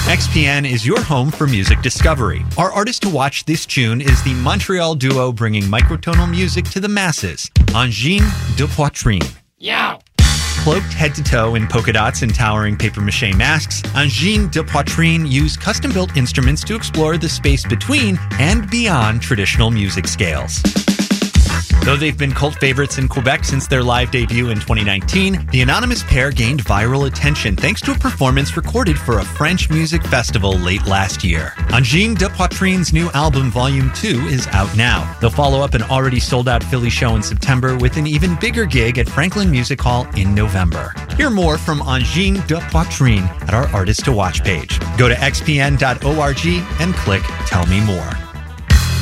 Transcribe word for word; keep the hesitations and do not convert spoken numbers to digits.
X P N is your home for music discovery. Our artist to watch this June is the Montreal duo bringing microtonal music to the masses, Angine de Poitrine. Yeah. Cloaked head to toe in polka dots and towering papier-mâché masks, Angine de Poitrine use custom-built instruments to explore the space between and beyond traditional music scales. Though they've been cult favorites in Quebec since their live debut in twenty nineteen, the anonymous pair gained viral attention thanks to a performance recorded for a French music festival late last year. Angine de Poitrine's new album, Volume two, is out now. They'll follow up an already sold-out Philly show in September with an even bigger gig at Franklin Music Hall in November. Hear more from Angine de Poitrine at our Artist to Watch page. Go to x p n dot org and click Tell Me More.